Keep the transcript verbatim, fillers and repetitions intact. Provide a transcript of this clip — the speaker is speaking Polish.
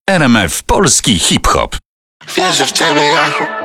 R M F Polski Hip Hop. Wierzę w ciebie, Jachu.